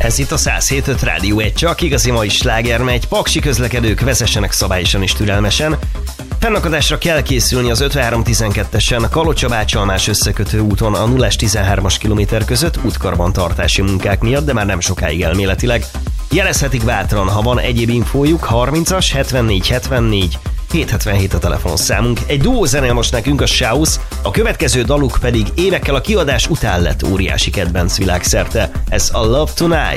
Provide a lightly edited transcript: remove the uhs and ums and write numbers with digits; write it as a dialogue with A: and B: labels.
A: Ez itt a 107.5 Rádió 1, csak igazi mai sláger megy. Paksi közlekedők vezessenek szabályosan és türelmesen. Fennakadásra kell készülni az 5312-esen a Kalocsa-Bácsalmás összekötő úton a 0-13-as kilométer között útkarbantartási munkák miatt, de már nem sokáig elméletileg. Jelezhetik bátran, ha van egyéb infójuk, 30-as 74 74 777 a telefonszámunk. Egy duó zenél most nekünk a Shouse, a következő daluk pedig évekkel a kiadás után lett óriási kedvenc világszerte. Ez a Love Tonight.